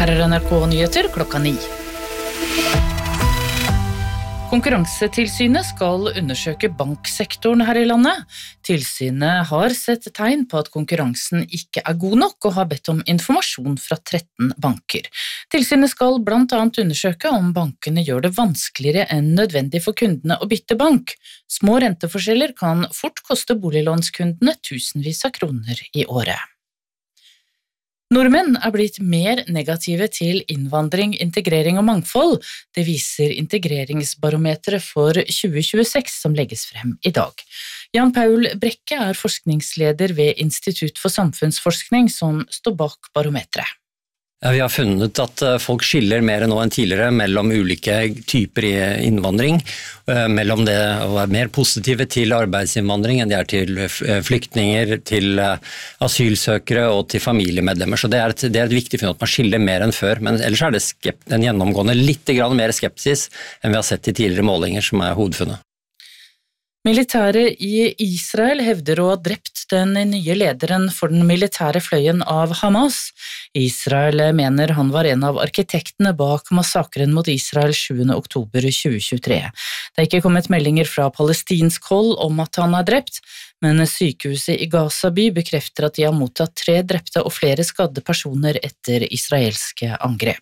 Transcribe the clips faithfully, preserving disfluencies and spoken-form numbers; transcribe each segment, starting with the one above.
Her er N R K-nyheter klokka ni. Konkurransetilsynet skal undersøke banksektoren her i landet. Tilsynet har sett tegn på at konkurransen ikke er god nok og har bedt om informasjon fra tretten banker. Tilsynet skal blant annet undersøke om bankene gjør det vanskeligere enn nødvendig for kundene å bytte bank. Små renteforskjeller kan fort koste boliglånskundene tusenvis av kroner i året. Nordmenn er blitt mer negative til innvandring, integrering og mangfold. Det viser integreringsbarometeret for tjue tjueseks som legges frem i dag. Jan Paul Brekke er forskningsleder ved Institutt for samfunnsforskning som står bak barometeret. Ja, vi har funnet at folk skiller mer nå enn tidligere mellom ulike typer innvandring, mellom det å være mer positive til arbeidsinnvandring enn det er til flyktninger, til asylsøkere og til familiemedlemmer. Så det er et, det er et viktig funn at man skiller mer enn før, men ellers er det skept, en gjennomgående litt grann mer skepsis enn vi har sett i tidligere målinger som er hovedfunnet. Militæret i Israel hevder å ha drept den nye lederen for den militære fløyen av Hamas. Israel mener han var en av arkitektene bak massakren mot Israel sjuende oktober tjue tjuetre. Det er ikke kommet meldinger fra palestinsk hold om at han er drept, men sykehuset i Gaza by bekrefter at de har mottatt tre drepte og flere skadde personer etter israelske angrep.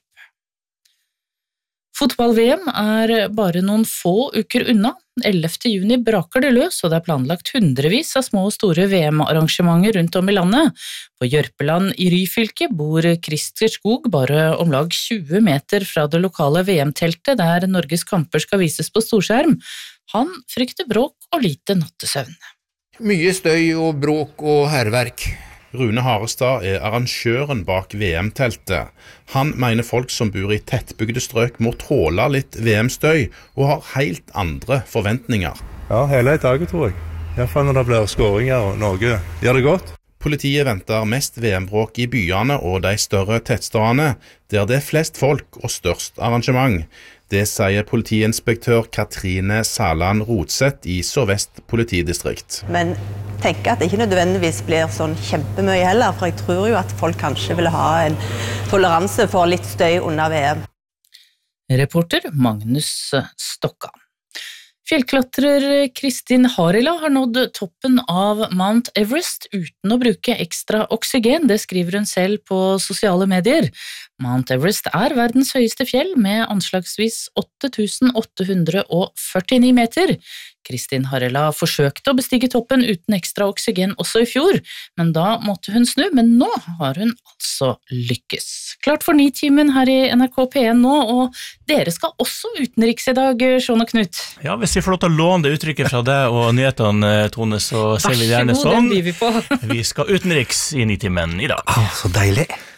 Fotball-V M er bare noen få uker unna. ellevte juni braker det løs, og det er planlagt hundrevis av små og store V M-arrangementer rundt om i landet. På Jørpeland i Ryfylke bor Christer Skog bare om lag tjue meter fra det lokale V M-teltet der Norges kamper skal vises på storskjerm. Han frykter bråk og lite nattesøvn. Mye støy og bråk og herverk. Rune Harestad er arrangøren bak V M-teltet. Han mener folk som bor i tettbygde strøk må tåle litt V M-støy og har helt andre forventninger. Ja, hele dagen tror jeg. I hvert fall når det blir skåringer og noe gjør det godt. Politiet venter mest V M-bråk i byene og de større tettstedene, der det er flest folk og størst arrangement. Det sier politiinspektør Katrine Saland Rotseth i Sør-Vest politidistrikt. Men tenker at det ikke nødvendigvis blir sånn kjempemye heller, for jeg tror jo at folk kanskje vil ha en toleranse for litt støy under V M. Reporter Magnus Stokka. Fjellklatrer Kristin Harila har nådd toppen av Mount Everest uten å bruke ekstra oksygen, det skriver hun selv på sosiale medier. Mount Everest er verdens høyeste fjell med anslagsvis åtte tusen åtte hundre førtini meter. Kristin Harila forsøkte å bestige toppen uten ekstra oksygen også i fjor, men da måtte hun snu, men nå har hun altså lykkes. Klart for ni-timen her i N R K P en nå, og dere skal også utenriks i dag, Sean og Knut. Ja, hvis vi får lov til å låne det uttrykket fra deg og nyhetene, Tone, så ser vi gjerne sånn. Vær så god, den byr vi på. Vi skal utenriks i ni-timen i dag. Å, så deilig.